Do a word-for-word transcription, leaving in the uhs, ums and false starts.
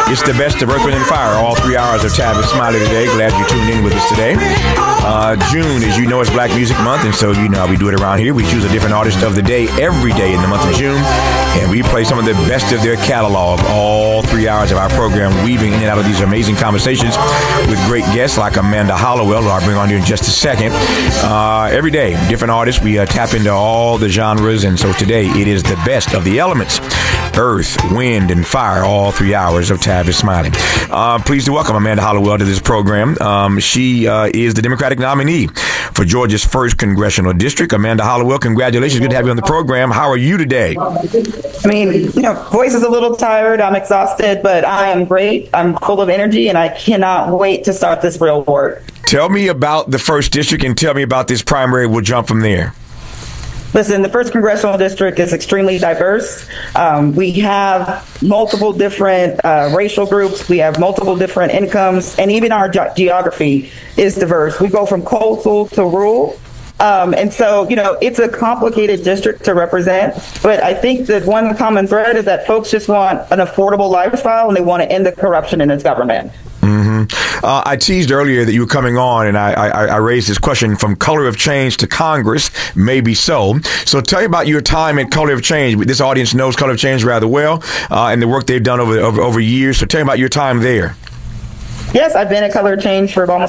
It's the best of Earth, Wind, and Fire. All three hours of Tavis Smiley today. Glad you tuned in with us today. Uh, June, as you know, is Black Music Month, and so you know how we do it around here. We choose a different artist of the day every day in the month of June, and we play some of the best of their catalog. All three hours of our program, weaving in and out of these amazing conversations with great guests like Amanda Hollowell, who I'll bring on here in just a second. Uh, every day, different artists. We uh, tap into all the genres, and so today it is the best of the elements. Earth, Wind, and Fire, all three hours of Tavis Smiley. Uh, pleased to welcome Amanda Hollowell to this program. Um, she uh, is the Democratic nominee for Georgia's first congressional district. Amanda Hollowell, congratulations. Good to have you on the program. How are you today? I mean, you know, voice is a little tired. I'm exhausted, but I am great. I'm full of energy, and I cannot wait to start this real work. Tell me about the first district and tell me about this primary. We'll jump from there. Listen, the first congressional district is extremely diverse. Um, we have multiple different uh, racial groups. We have multiple different incomes, and even our ge- geography is diverse. We go from coastal to rural. Um, and so, you know, it's a complicated district to represent, but I think that one common thread is that folks just want an affordable lifestyle and they want to end the corruption in this government. Mm-hmm. Uh, I teased earlier that you were coming on, and I, I, I raised this question from Color of Change to Congress. Maybe so. So tell me about your time at Color of Change. This audience knows Color of Change rather well, uh, and the work they've done over, over over years. So tell me about your time there. Yes, I've been at Color of Change for almost